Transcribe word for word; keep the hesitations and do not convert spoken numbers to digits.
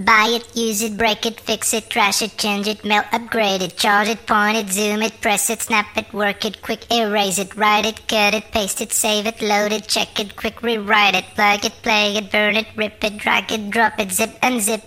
Buy it, use it, break it, fix it, trash it, change it, mail, upgrade it, charge it, point it, zoom it, press it, snap it, work it, quick erase it, write it, cut it, paste it, save it, load it, check it, quick rewrite it, plug it, play it, burn it, rip it, drag it, drop it, zip, unzip